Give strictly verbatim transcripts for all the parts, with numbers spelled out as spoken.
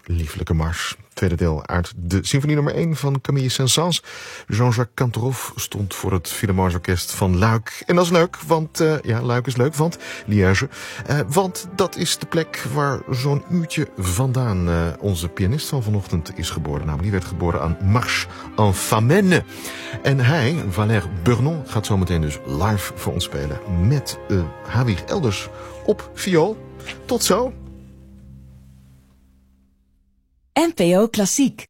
Lieflijke Mars. Tweede deel uit de symfonie nummer één van Camille Saint-Saëns. Jean-Jacques Cantorov stond voor het Philharmonisch Orkest van Luik. En dat is leuk, want uh, ja, Luik is leuk, want Liège. Uh, want dat is de plek waar zo'n uurtje vandaan uh, onze pianist van vanochtend is geboren. Namelijk, die werd geboren aan Marche en Famenne. En hij, Valère Burnon, gaat zometeen dus live voor ons spelen met uh, Hawig Elders op viool. Tot zo. N P O Klassiek.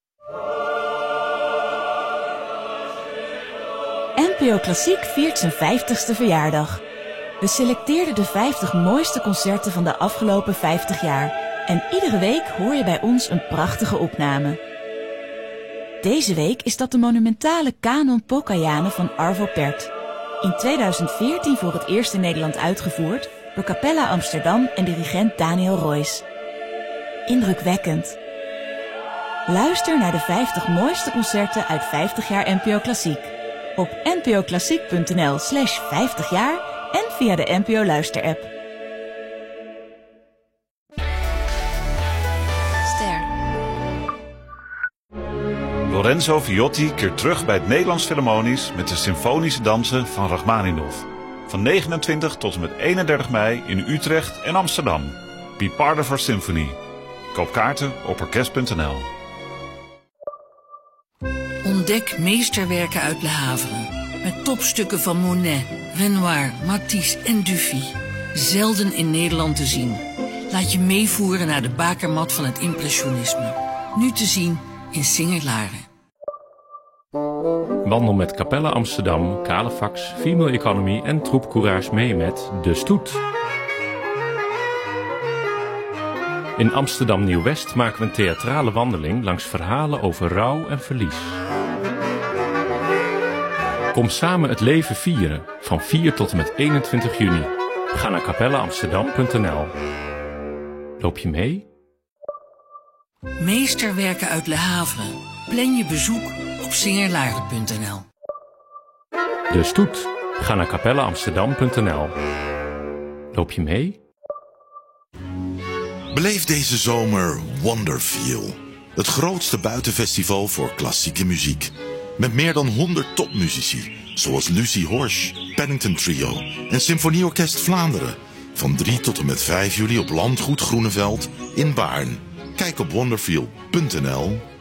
N P O Klassiek viert zijn vijftigste verjaardag. We selecteerden de vijftig mooiste concerten van de afgelopen vijftig jaar. En iedere week hoor je bij ons een prachtige opname. Deze week is dat de monumentale Canon Pokajane van Arvo Pärt. In tweeduizend veertien voor het eerst in Nederland uitgevoerd door Capella Amsterdam en dirigent Daniel Roys. Indrukwekkend. Luister naar de vijftig mooiste concerten uit vijftig jaar N P O Klassiek. Op npoklassiek.nl slash vijftig jaar en via de N P O Luisterapp. Ster. Lorenzo Viotti keert terug bij het Nederlands Philharmonisch met de symfonische dansen van Rachmaninov. Van negenentwintig tot en met eenendertig mei in Utrecht en Amsterdam. Be part of our symphony. Koop kaarten op orkest punt n l. Ontdek meesterwerken uit Le Havre. Met topstukken van Monet, Renoir, Matisse en Dufy. Zelden in Nederland te zien. Laat je meevoeren naar de bakermat van het impressionisme. Nu te zien in Singer-Laren. Wandel met Capella Amsterdam, Calefax, Female Economy en Troep Courage mee met De Stoet. In Amsterdam Nieuw-West maken we een theatrale wandeling langs verhalen over rouw en verlies. Kom samen het leven vieren, van vier tot en met eenentwintig juni. Ga naar capella amsterdam punt n l. Loop je mee? Meesterwerken uit Le Havre. Plan je bezoek op singerlaren punt n l. De Stoet. Ga naar capella amsterdam punt n l. Loop je mee? Beleef deze zomer Wonderfeel. Het grootste buitenfestival voor klassieke muziek. Met meer dan honderd topmuzici, zoals Lucie Horsch, Paddington Trio en Symfonieorkest Vlaanderen. Van drie tot en met vijf juli op Landgoed Groeneveld in Baarn. Kijk op wonderfeel punt n l.